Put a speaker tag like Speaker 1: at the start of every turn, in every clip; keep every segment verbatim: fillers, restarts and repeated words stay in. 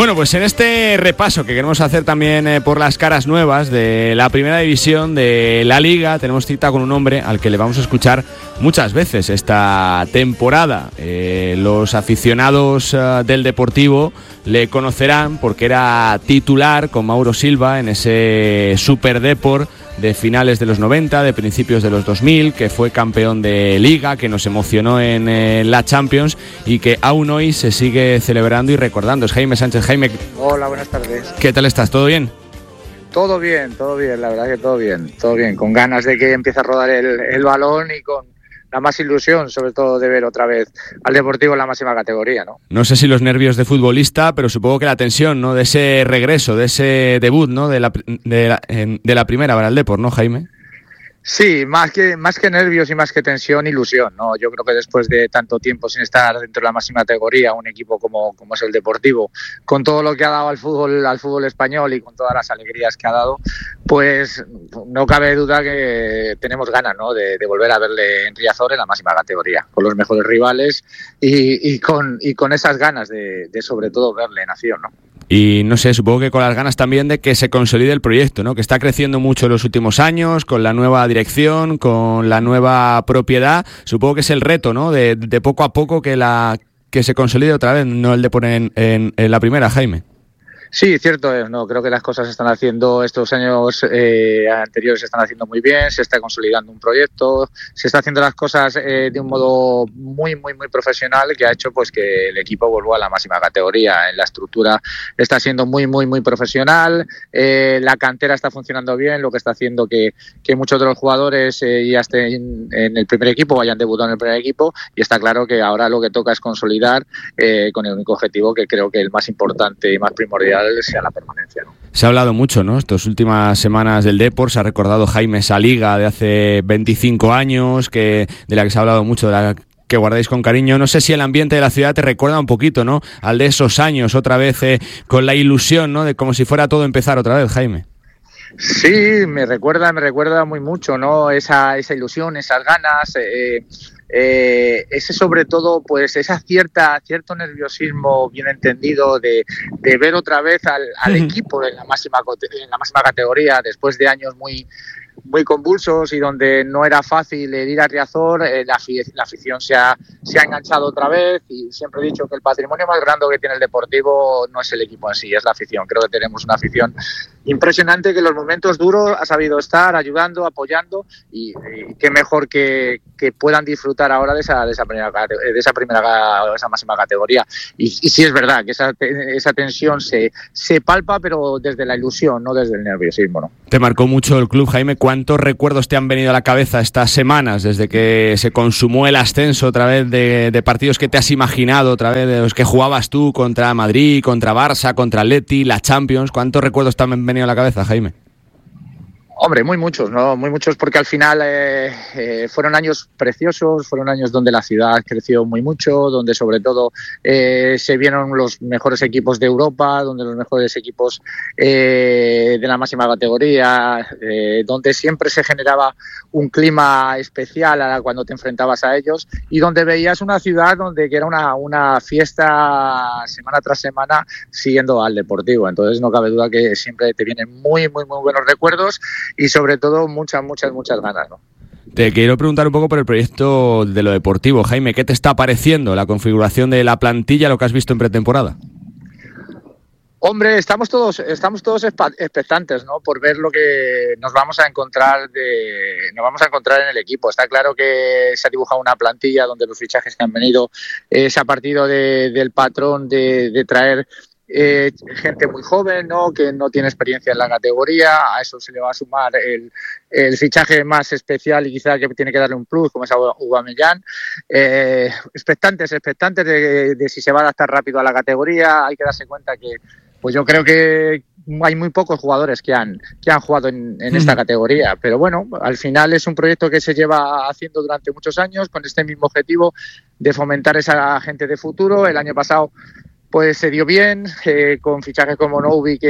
Speaker 1: Bueno, pues en este repaso que queremos hacer también eh, por las caras nuevas de la primera división de la Liga, tenemos cita con un hombre al que le vamos a escuchar muchas veces esta temporada. Eh, los aficionados uh, del Deportivo le conocerán porque era titular con Mauro Silva en ese Super Depor de finales de los noventa, de principios de los dos mil, que fue campeón de Liga, que nos emocionó en eh, la Champions y que aún hoy se sigue celebrando y recordando. Es Jaime Sánchez. Jaime.
Speaker 2: Hola, buenas tardes.
Speaker 1: ¿Qué tal estás? ¿Todo bien?
Speaker 2: Todo bien, todo bien, la verdad que todo bien, todo bien, con ganas de que empiece a rodar el, el balón y con la más ilusión, sobre todo, de ver otra vez al Deportivo en la máxima categoría, ¿no?
Speaker 1: No sé si los nervios de futbolista, pero supongo que la tensión, ¿no?, de ese regreso, de ese debut, ¿no?, de la, de la, de la primera para el Depor, ¿no, Jaime?
Speaker 2: Sí, más que más que nervios y más que tensión, ilusión, ¿no? Yo creo que después de tanto tiempo sin estar dentro de la máxima categoría, un equipo como, como es el Deportivo, con todo lo que ha dado al fútbol al fútbol español y con todas las alegrías que ha dado, pues no cabe duda que tenemos ganas, ¿no?, de, de volver a verle en Riazor en la máxima categoría, con los mejores rivales y, y con y con esas ganas de, de sobre todo verle en acción, ¿no?
Speaker 1: Y no sé, supongo que con las ganas también de que se consolide el proyecto, ¿no?, que está creciendo mucho en los últimos años, con la nueva dirección, con la nueva propiedad. Supongo que es el reto, ¿no?, de, de poco a poco que la que se consolide otra vez, no el de poner en, en, en la primera, Jaime.
Speaker 2: Sí, cierto es, no, creo que las cosas se están haciendo, estos años eh, anteriores se están haciendo muy bien, se está consolidando un proyecto, se está haciendo las cosas eh, de un modo muy, muy, muy profesional, que ha hecho pues que el equipo vuelva a la máxima categoría. En la estructura está siendo muy, muy, muy profesional, eh, la cantera está funcionando bien, lo que está haciendo que, que muchos de los jugadores eh, ya estén en el primer equipo, vayan debutando en el primer equipo, y está claro que ahora lo que toca es consolidar eh, con el único objetivo, que creo que el más importante y más primordial sea la permanencia, ¿no?
Speaker 1: Se ha hablado mucho, ¿no?, estas últimas semanas del Depor. Se ha recordado, Jaime, esa liga de hace veinticinco años, que de la que se ha hablado mucho, de la que guardáis con cariño. No sé si el ambiente de la ciudad te recuerda un poquito, ¿no?, al de esos años, otra vez eh, con la ilusión, ¿no?, de como si fuera todo empezar otra vez, Jaime.
Speaker 2: Sí, me recuerda, me recuerda muy mucho, ¿no?, esa, esa ilusión, esas ganas, eh, eh, ese sobre todo, pues esa cierta cierto nerviosismo bien entendido de, de ver otra vez al, al equipo en la máxima en la máxima categoría después de años muy muy convulsos y donde no era fácil ir a Riazor. eh, la, la afición se ha, se ha enganchado otra vez, y siempre he dicho que el patrimonio más grande que tiene el Deportivo no es el equipo en sí, es la afición. Creo que tenemos una afición impresionante que en los momentos duros ha sabido estar ayudando, apoyando, y, y qué mejor que, que puedan disfrutar ahora de esa, de esa primera de esa primera de esa máxima categoría. Y, y sí es verdad que esa, esa tensión se, se palpa, pero desde la ilusión, no desde el nerviosismo, ¿no?
Speaker 1: Te marcó mucho el club, Jaime. ¿Cuántos recuerdos te han venido a la cabeza estas semanas, desde que se consumó el ascenso, otra vez de, de partidos que te has imaginado, otra vez de los que jugabas tú contra Madrid, contra Barça, contra Atleti, la Champions? ¿Cuántos recuerdos te han venido a la cabeza, Jaime?
Speaker 2: Hombre, muy muchos, ¿no? Muy muchos, porque al final eh, eh, fueron años preciosos, fueron años donde la ciudad creció muy mucho, donde sobre todo eh, se vieron los mejores equipos de Europa, donde los mejores equipos eh, de la máxima categoría, eh, donde siempre se generaba un clima especial a cuando te enfrentabas a ellos, y donde veías una ciudad donde que era una, una fiesta semana tras semana siguiendo al Deportivo. Entonces no cabe duda que siempre te vienen muy, muy, muy buenos recuerdos, y sobre todo muchas, muchas, muchas ganas, ¿no?
Speaker 1: Te quiero preguntar un poco por el proyecto de lo deportivo, Jaime. ¿Qué te está pareciendo la configuración de la plantilla, lo que has visto en pretemporada?
Speaker 2: Hombre, estamos todos, estamos todos expectantes, ¿no?, por ver lo que nos vamos a encontrar de, nos vamos a encontrar en el equipo. Está claro que se ha dibujado una plantilla donde los fichajes que han venido eh, se ha partido de, del patrón de, de traer Eh, gente muy joven, ¿no?, que no tiene experiencia en la categoría. A eso se le va a sumar el, el fichaje más especial y quizá que tiene que darle un plus, como es Aubameyang. Eh, expectantes, expectantes de, de si se va a adaptar rápido a la categoría. Hay que darse cuenta que, pues yo creo que hay muy pocos jugadores que han que han jugado en, en esta categoría, pero bueno, al final es un proyecto que se lleva haciendo durante muchos años con este mismo objetivo de fomentar esa gente de futuro. El año pasado pues se dio bien, eh, con fichajes como Novi, que,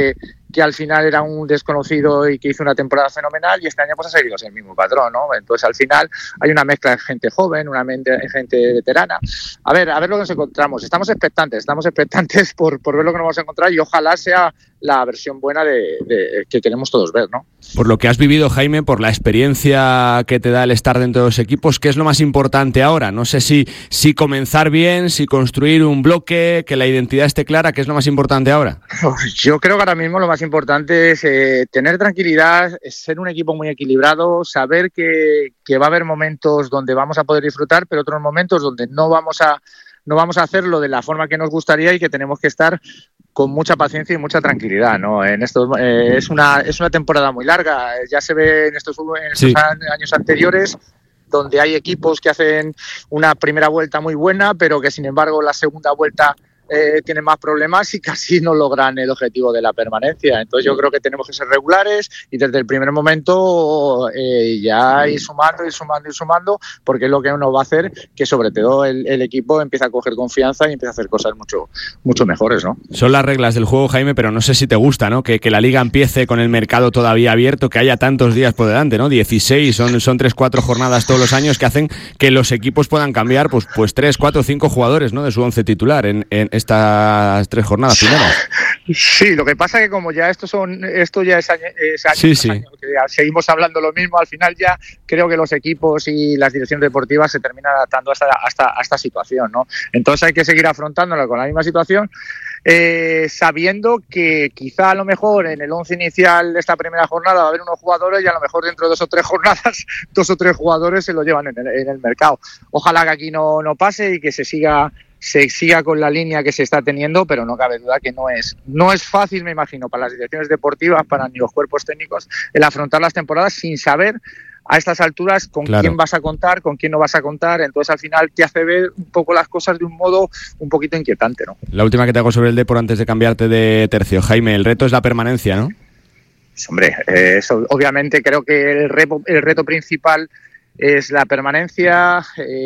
Speaker 2: que al final era un desconocido y que hizo una temporada fenomenal, y este año pues ha seguido el mismo patrón, ¿no? Entonces al final hay una mezcla de gente joven, una gente veterana. A ver, a ver lo que nos encontramos. Estamos expectantes, estamos expectantes por, por ver lo que nos vamos a encontrar, y ojalá sea la versión buena de, de que queremos todos ver, ¿no?
Speaker 1: Por lo que has vivido, Jaime, por la experiencia que te da el estar dentro de los equipos, ¿qué es lo más importante ahora? No sé si, si comenzar bien, si construir un bloque, que la identidad esté clara, ¿qué es lo más importante ahora?
Speaker 2: Yo creo que ahora mismo lo más importante es eh, tener tranquilidad, ser un equipo muy equilibrado, saber que, que va a haber momentos donde vamos a poder disfrutar, pero otros momentos donde no vamos a no vamos a hacerlo de la forma que nos gustaría, y que tenemos que estar con mucha paciencia y mucha tranquilidad, ¿no? En estos eh, es una es una temporada muy larga, ya se ve en estos, en estos sí. años anteriores, donde hay equipos que hacen una primera vuelta muy buena, pero que sin embargo la segunda vuelta eh, tienen más problemas y casi no logran el objetivo de la permanencia. Entonces yo creo que tenemos que ser regulares y desde el primer momento eh, ya ir sumando, ir sumando, ir sumando, porque es lo que nos va a hacer que sobre todo el, el equipo empiece a coger confianza y empiece a hacer cosas mucho, mucho mejores, ¿no?
Speaker 1: Son las reglas del juego, Jaime, pero no sé si te gusta, ¿no? Que, que la liga empiece con el mercado todavía abierto, que haya tantos días por delante, ¿no? dieciséis, son, son tres, cuatro jornadas todos los años que hacen que los equipos puedan cambiar pues, pues tres, cuatro, cinco jugadores, ¿no? De su once titular en, en estas tres jornadas primeras.
Speaker 2: Sí, lo que pasa es que como ya esto son esto ya es año, es año,
Speaker 1: sí, sí.
Speaker 2: años, que ya seguimos hablando lo mismo, al final ya creo que los equipos y las direcciones deportivas se terminan adaptando a esta, a esta, a esta situación, ¿no? Entonces hay que seguir afrontándola con la misma situación, eh, sabiendo que quizá a lo mejor en el once inicial de esta primera jornada va a haber unos jugadores y a lo mejor dentro de dos o tres jornadas dos o tres jugadores se lo llevan en el, en el mercado. Ojalá que aquí no, no pase y que se siga se siga con la línea que se está teniendo, pero no cabe duda que no es no es fácil, me imagino, para las direcciones deportivas, para ni los cuerpos técnicos, el afrontar las temporadas sin saber a estas alturas con claro. quién vas a contar, con quién no vas a contar. Entonces al final te hace ver un poco las cosas de un modo un poquito inquietante, ¿no?
Speaker 1: La última que te hago sobre el Depor antes de cambiarte de tercio, Jaime, el reto es la permanencia, ¿no?
Speaker 2: Pues, hombre, eh, eso, obviamente creo que el, repo, el reto principal es la permanencia,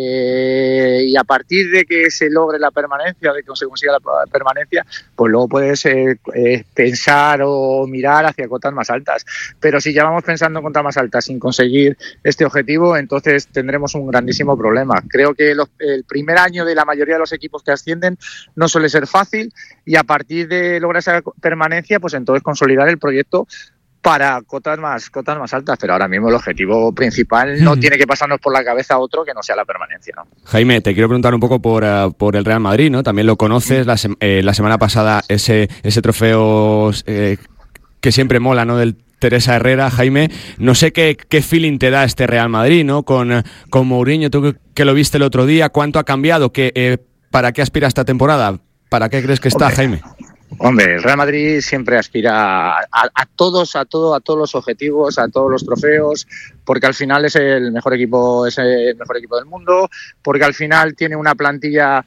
Speaker 2: eh, y a partir de que se logre la permanencia, de que se consiga la permanencia, pues luego puedes eh, eh, pensar o mirar hacia cotas más altas. Pero si ya vamos pensando en cotas más altas sin conseguir este objetivo, entonces tendremos un grandísimo problema. Creo que los, el primer año de la mayoría de los equipos que ascienden no suele ser fácil, y a partir de lograr esa permanencia, pues entonces consolidar el proyecto para cotas más cotas más altas, pero ahora mismo el objetivo principal no mm. tiene que pasarnos por la cabeza otro que no sea la permanencia, ¿no?
Speaker 1: Jaime, te quiero preguntar un poco por, uh, por el Real Madrid, ¿no? También lo conoces, la, se- eh, la semana pasada ese, ese trofeo eh, que siempre mola, ¿no? Del Teresa Herrera, Jaime, no sé qué, qué feeling te da este Real Madrid, ¿no? Con, con Mourinho, tú que, que lo viste el otro día, ¿cuánto ha cambiado? ¿Qué, eh, ¿Para qué aspira esta temporada? ¿Para qué crees que está, Hombre. Jaime?
Speaker 2: Hombre, el Real Madrid siempre aspira a, a, a todos, a todo, a todos los objetivos, a todos los trofeos, porque al final es el mejor equipo, es el mejor equipo del mundo, porque al final tiene una plantilla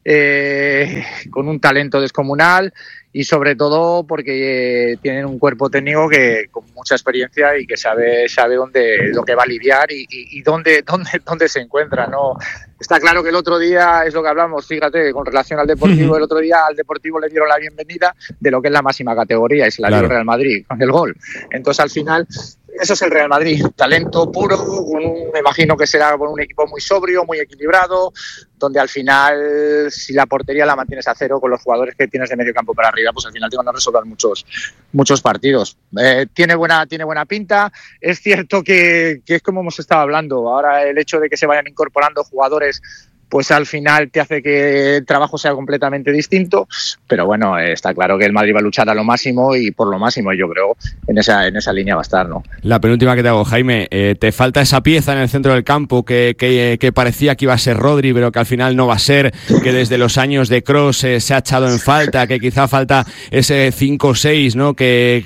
Speaker 2: eh, con un talento descomunal, y sobre todo porque eh, tienen un cuerpo técnico que con mucha experiencia y que sabe sabe dónde lo que va a lidiar y, y, y dónde dónde dónde se encuentra, ¿no? Está claro que el otro día es lo que hablamos, fíjate, con relación al Deportivo, el otro día al Deportivo le dieron la bienvenida de lo que es la máxima categoría, y se la dio el Real Madrid con el gol. Entonces al final eso es el Real Madrid, talento puro, con un, me imagino que será con un equipo muy sobrio, muy equilibrado, donde al final, si la portería la mantienes a cero con los jugadores que tienes de medio campo para arriba, pues al final te van a resolver muchos muchos partidos. Eh, tiene buena tiene buena pinta. Es cierto que, que es como hemos estado hablando, ahora el hecho de que se vayan incorporando jugadores, pues al final te hace que el trabajo sea completamente distinto, pero bueno, está claro que el Madrid va a luchar a lo máximo y por lo máximo, yo creo, en esa en esa línea va a estar, ¿no?
Speaker 1: La penúltima que te hago, Jaime, eh, te falta esa pieza en el centro del campo que, que, que parecía que iba a ser Rodri, pero que al final no va a ser, que desde los años de Kroos eh, se ha echado en falta, que quizá falta ese cinco seis, ¿no? Que...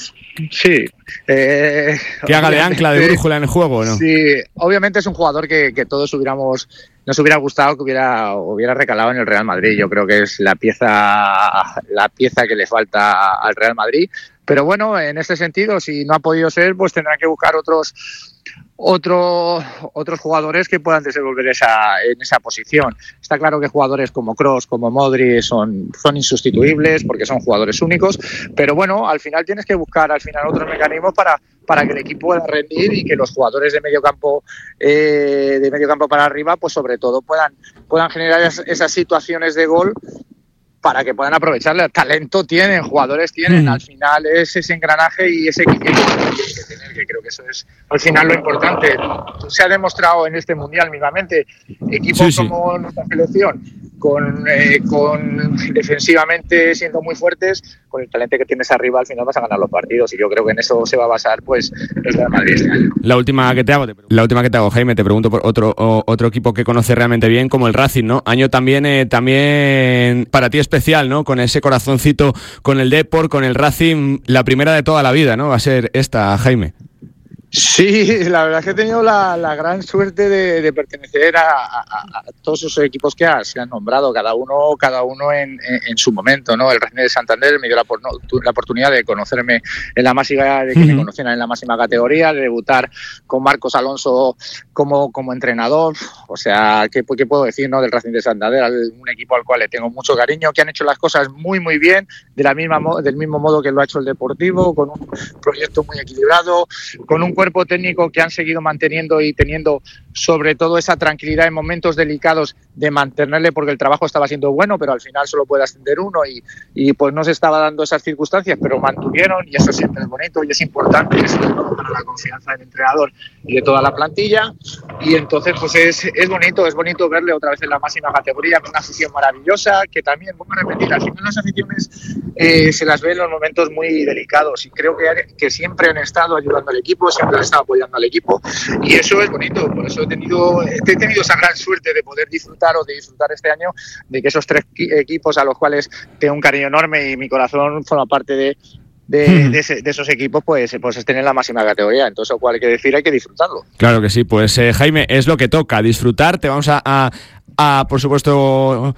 Speaker 2: Sí. Eh,
Speaker 1: que haga de ancla, de brújula en el juego, ¿no?
Speaker 2: Sí, obviamente es un jugador que, que todos hubiéramos nos hubiera gustado que hubiera, hubiera recalado en el Real Madrid. Yo creo que es la pieza, la pieza que le falta al Real Madrid. Pero bueno, en este sentido, si no ha podido ser, pues tendrán que buscar otros otro, otros jugadores que puedan desenvolver esa, en esa posición. Está claro que jugadores como Kroos, como Modric son, son insustituibles porque son jugadores únicos, pero bueno, al final tienes que buscar al final otros mecanismos para, para que el equipo pueda rendir y que los jugadores de medio campo eh, de medio campo para arriba, pues sobre todo puedan, puedan generar esas, esas situaciones de gol para que puedan aprovecharle. Talento tienen, jugadores tienen, al final es ese engranaje y ese equilibrio que tienen que tener, que creo que eso es al final lo importante. Se ha demostrado en este Mundial mismamente, equipos sí, sí. como nuestra selección, con, eh, con defensivamente siendo muy fuertes, con el talento que tienes arriba al final vas a ganar los partidos, y yo creo que en eso se va a basar pues el Real Madrid este año.
Speaker 1: La última que te hago, la última que te hago, Jaime, te pregunto por otro o, otro equipo que conoces realmente bien, como el Racing, ¿no? Año también eh, también para ti especial, ¿no? Con ese corazoncito, con el Depor, con el Racing, la primera de toda la vida, ¿no? Va a ser esta, Jaime.
Speaker 2: Sí, la verdad es que he tenido la, la gran suerte de, de pertenecer a, a, a todos esos equipos que has, que han nombrado, cada uno cada uno en, en, en su momento, ¿no? El Racing de Santander me dio la, la oportunidad de conocerme en la máxima, de que uh-huh. me conocieran en la máxima categoría, de debutar con Marcos Alonso como, como entrenador. O sea, ¿qué, qué puedo decir, no? Del Racing de Santander, un equipo al cual le tengo mucho cariño, que han hecho las cosas muy muy bien, de la misma del mismo modo que lo ha hecho el Deportivo, con un proyecto muy equilibrado, con un cuerpo técnico que han seguido manteniendo y teniendo sobre todo esa tranquilidad en momentos delicados de mantenerle, porque el trabajo estaba siendo bueno, pero al final solo puede ascender uno y, y pues no se estaba dando esas circunstancias, pero mantuvieron, y eso siempre es bonito y es importante, es para la confianza del entrenador y de toda la plantilla. Y entonces pues es, es bonito, es bonito verle otra vez en la máxima categoría, con una afición maravillosa, que también, vamos a repetir, al final las aficiones eh, se las ve en los momentos muy delicados, y creo que, que siempre han estado ayudando al equipo, siempre han estado apoyando al equipo, y eso es bonito. Por eso he tenido, he tenido esa gran suerte de poder disfrutar o de disfrutar este año de que esos tres equipos a los cuales tengo un cariño enorme y mi corazón forma parte de De, hmm. de, ese, de esos equipos, pues, pues estén en la máxima categoría. Entonces, cual hay que decir, hay que disfrutarlo.
Speaker 1: Claro que sí, pues eh, Jaime, es lo que toca, disfrutar. Te vamos a, a, a, por supuesto,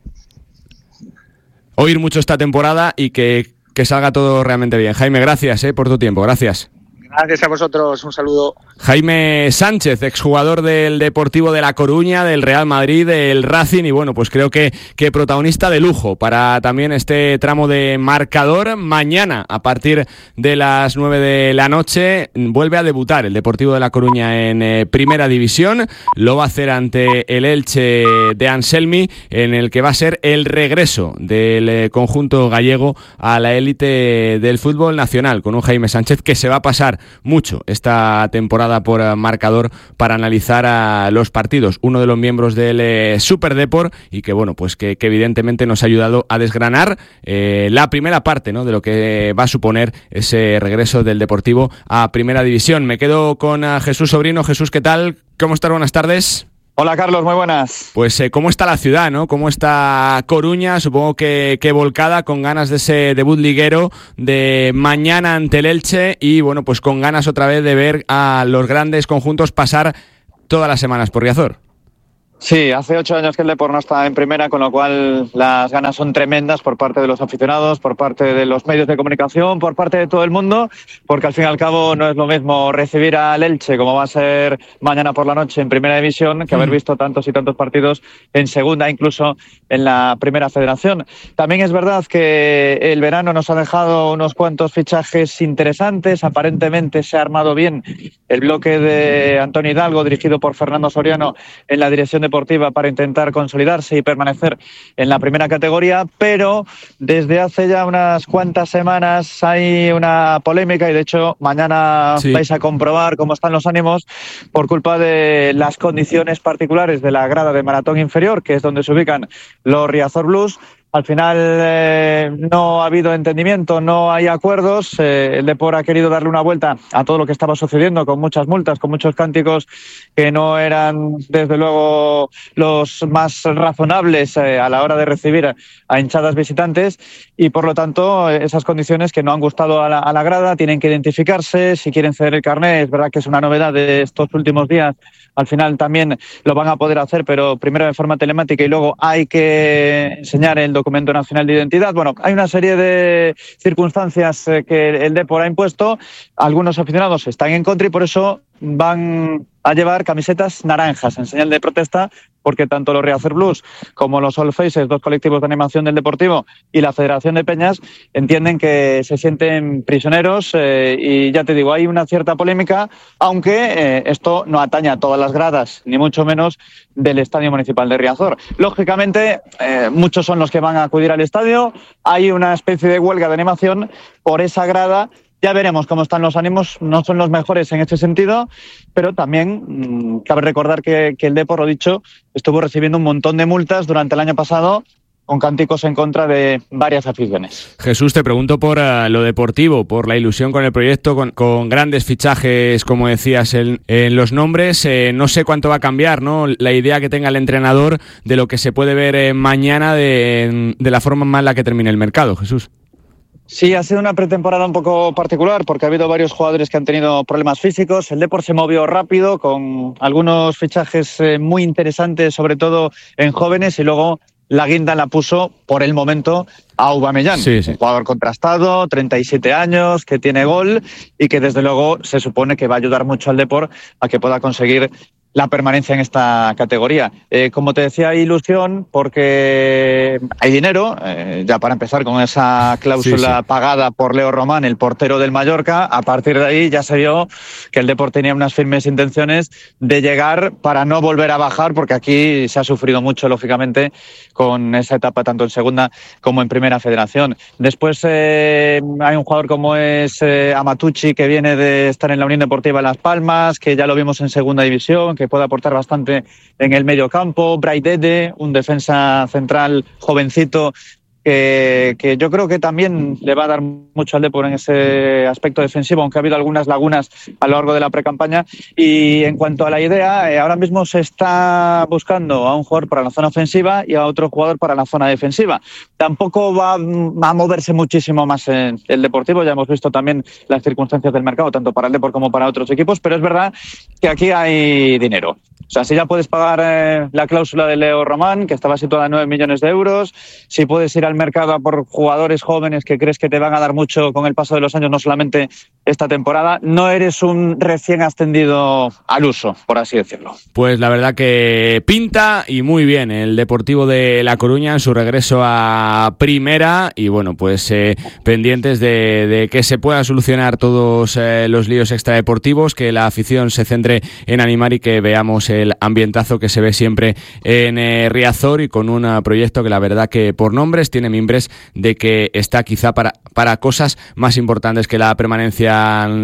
Speaker 1: oír mucho esta temporada y que, que salga todo realmente bien. Jaime, gracias eh, por tu tiempo, gracias.
Speaker 2: Gracias a vosotros, un saludo.
Speaker 1: Jaime Sánchez, exjugador del Deportivo de La Coruña, del Real Madrid, del Racing, y bueno, pues creo que, que protagonista de lujo para también este tramo de marcador. Mañana, a partir de las nueve de la noche, vuelve a debutar el Deportivo de La Coruña en eh, Primera División. Lo va a hacer ante el Elche de Anselmi, en el que va a ser el regreso del eh, conjunto gallego a la élite del fútbol nacional, con un Jaime Sánchez que se va a pasar mucho esta temporada por marcador para analizar a los partidos, uno de los miembros del eh, Super Depor, y que bueno, pues que, que evidentemente nos ha ayudado a desgranar eh, la primera parte, ¿no?, de lo que va a suponer ese regreso del Deportivo a Primera División. Me quedo con uh, Jesús Sobrino. Jesús, ¿qué tal? ¿Cómo estás? Buenas tardes.
Speaker 3: Hola Carlos, muy buenas.
Speaker 1: Pues eh, ¿cómo está la ciudad, no? ¿Cómo está Coruña? Supongo que, que volcada, con ganas de ese debut liguero de mañana ante el Elche, y bueno, pues con ganas otra vez de ver a los grandes conjuntos pasar todas las semanas por Riazor.
Speaker 3: Sí, hace ocho años que el Depor no está en primera, con lo cual las ganas son tremendas por parte de los aficionados, por parte de los medios de comunicación, por parte de todo el mundo, porque al fin y al cabo no es lo mismo recibir al Elche, como va a ser mañana por la noche en Primera División, que haber visto tantos y tantos partidos en Segunda, incluso en la Primera Federación. También es verdad que el verano nos ha dejado unos cuantos fichajes interesantes. Aparentemente se ha armado bien el bloque de Antonio Hidalgo, dirigido por Fernando Soriano, en la dirección de deportiva, para intentar consolidarse y permanecer en la primera categoría, pero desde hace ya unas cuantas semanas hay una polémica, y de hecho mañana sí. vais a comprobar cómo están los ánimos por culpa de las condiciones particulares de la grada de Maratón Inferior, que es donde se ubican los Riazor Blues, Al final eh, no ha habido entendimiento, no hay acuerdos. Eh, el Depor ha querido darle una vuelta a todo lo que estaba sucediendo, con muchas multas, con muchos cánticos que no eran, desde luego, los más razonables eh, a la hora de recibir a hinchadas visitantes, y por lo tanto esas condiciones que no han gustado a la, a la grada tienen que identificarse. Si quieren ceder el carnet, es verdad que es una novedad de estos últimos días. Al final también lo van a poder hacer, pero primero de forma telemática y luego hay que enseñar el documento nacional de identidad. Bueno, hay una serie de circunstancias que el Depor ha impuesto. Algunos aficionados están en contra y por eso van a llevar camisetas naranjas en señal de protesta, porque tanto los Riazor Blues como los All Faces, dos colectivos de animación del Deportivo, y la Federación de Peñas entienden que se sienten prisioneros eh, y ya te digo, hay una cierta polémica, aunque eh, esto no atañe a todas las gradas, ni mucho menos del Estadio Municipal de Riazor. Lógicamente, eh, muchos son los que van a acudir al estadio, hay una especie de huelga de animación por esa grada. Ya veremos cómo están los ánimos, no son los mejores en este sentido, pero también mmm, cabe recordar que, que el Depor, lo dicho, estuvo recibiendo un montón de multas durante el año pasado con cánticos en contra de varias aficiones.
Speaker 1: Jesús, te pregunto por uh, lo deportivo, por la ilusión con el proyecto, con, con grandes fichajes, como decías, en, en los nombres. Eh, no sé cuánto va a cambiar, ¿no?, la idea que tenga el entrenador de lo que se puede ver eh, mañana de, de la forma en la que termine el mercado, Jesús.
Speaker 3: Sí, ha sido una pretemporada un poco particular porque ha habido varios jugadores que han tenido problemas físicos. El Depor se movió rápido con algunos fichajes eh, muy interesantes, sobre todo en jóvenes, y luego la guinda la puso por el momento a Aubameyang, sí, sí. Un jugador contrastado, treinta y siete años, que tiene gol y que desde luego se supone que va a ayudar mucho al Depor a que pueda conseguir la permanencia en esta categoría. Eh, como te decía, hay ilusión porque hay dinero, eh, ya para empezar con esa cláusula sí, sí. pagada por Leo Román, el portero del Mallorca. A partir de ahí ya se vio que el Depor tenía unas firmes intenciones de llegar para no volver a bajar, porque aquí se ha sufrido mucho, lógicamente, con esa etapa tanto en segunda como en primera federación. Después eh, hay un jugador como es eh, Amatucci, que viene de estar en la Unión Deportiva Las Palmas, que ya lo vimos en segunda división, que puede aportar bastante en el medio campo. Braidede, un defensa central jovencito, que, que yo creo que también le va a dar mucho al Depor en ese aspecto defensivo, aunque ha habido algunas lagunas a lo largo de la precampaña. Y en cuanto a la idea, eh, ahora mismo se está buscando a un jugador para la zona ofensiva y a otro jugador para la zona defensiva. Tampoco va, va a moverse muchísimo más en el Deportivo, ya hemos visto también las circunstancias del mercado, tanto para el Depor como para otros equipos, pero es verdad que aquí hay dinero. O sea, si ya puedes pagar eh, la cláusula de Leo Román, que estaba situada en nueve millones de euros, si puedes ir al mercado a por jugadores jóvenes que crees que te van a dar mucho con el paso de los años, no solamente esta temporada, no eres un recién ascendido al uso, por así decirlo.
Speaker 1: Pues la verdad que pinta y muy bien el Deportivo de La Coruña en su regreso a primera, y bueno, pues eh, pendientes de, de que se puedan solucionar todos eh, los líos extradeportivos, que la afición se centre en animar y que veamos el ambientazo que se ve siempre en eh, Riazor, y con un uh, proyecto que la verdad que por nombres tiene mimbres de que está quizá para, para cosas más importantes que la permanencia.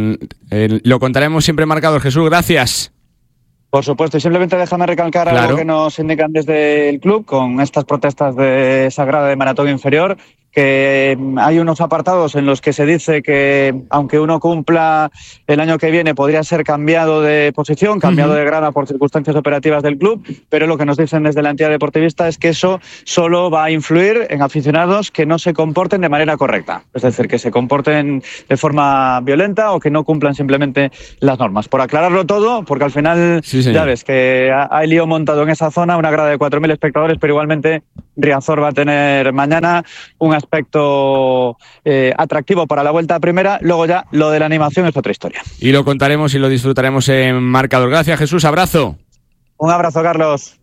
Speaker 1: Eh, lo contaremos siempre en Marcador. Jesús, gracias.
Speaker 3: Por supuesto, y simplemente déjame recalcar
Speaker 1: claro.
Speaker 3: algo que nos indican desde el club con estas protestas de esa grada de maratón inferior, que hay unos apartados en los que se dice que aunque uno cumpla el año que viene podría ser cambiado de posición, cambiado uh-huh. de grada por circunstancias operativas del club, pero lo que nos dicen desde la entidad deportivista es que eso solo va a influir en aficionados que no se comporten de manera correcta, es decir, que se comporten de forma violenta o que no cumplan simplemente las normas. Por aclararlo todo, porque al final sí, ya ves que hay lío montado en esa zona, una grada de cuatro mil espectadores, pero igualmente Riazor va a tener mañana un aspecto eh, atractivo para la vuelta a primera. Luego ya lo de la animación es otra historia.
Speaker 1: Y lo contaremos y lo disfrutaremos en Marcador. Gracias, Jesús. Abrazo.
Speaker 3: Un abrazo, Carlos.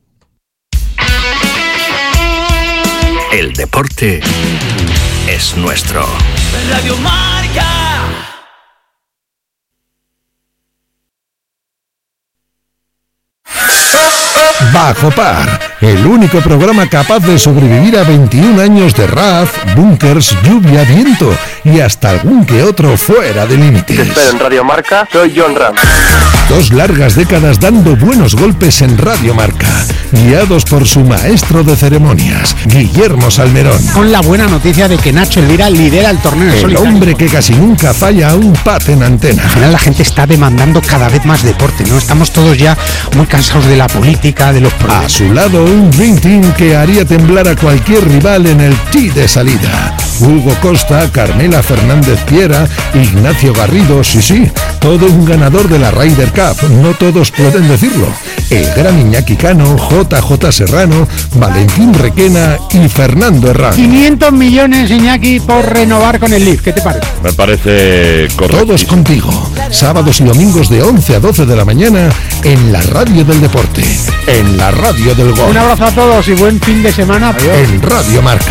Speaker 4: El deporte es nuestro. Radio Marca.
Speaker 5: Bajo Par, el único programa capaz de sobrevivir a veintiún años de R A F, búnkers, lluvia, viento y hasta algún que otro fuera de límites.
Speaker 6: Te espero en Radio Marca, soy John Ram.
Speaker 5: Dos largas décadas dando buenos golpes en Radio Marca, guiados por su maestro de ceremonias, Guillermo Salmerón.
Speaker 7: Con la buena noticia de que Nacho Elvira lidera el torneo
Speaker 5: El
Speaker 7: solitario.
Speaker 5: hombre que casi nunca falla a un pat en antena.
Speaker 7: Al final la gente está demandando cada vez más deporte, ¿no? Estamos todos ya muy cansados de la política, de los problemas.
Speaker 5: A su lado un Dream Team que haría temblar a cualquier rival en el tee de salida. Hugo Costa, Carmela Fernández Piera, Ignacio Garrido, sí, sí, todo un ganador de la Ryder Cup, no todos pueden decirlo. El gran Iñaki Cano, J J Serrano, Valentín Requena y Fernando Herrán.
Speaker 7: quinientos millones, Iñaki, por renovar con el Leaf, ¿qué te parece?
Speaker 8: Me parece correcto.
Speaker 5: Todos contigo, sábados y domingos de once a doce de la mañana en la radio del deporte, en la radio del gol.
Speaker 7: Un abrazo a todos y buen fin de semana. Adiós.
Speaker 5: En Radio Marca.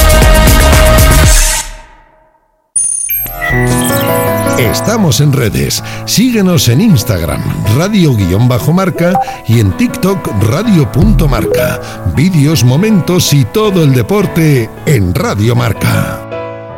Speaker 5: Estamos en redes. Síguenos en Instagram, radio-marca y en TikTok, radio.marca. Vídeos, momentos y todo el deporte en Radio Marca.